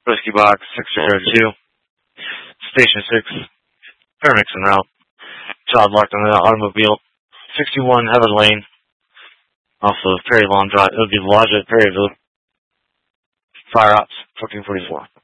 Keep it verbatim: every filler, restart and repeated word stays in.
Whiskey Box, six zero two. Station six, paramedics en route. Child locked on the automobile. sixty-one Heather Lane. Also, Perry Long Drive. It would be Lodge at Perryville. Fire Ops, fourteen forty-four.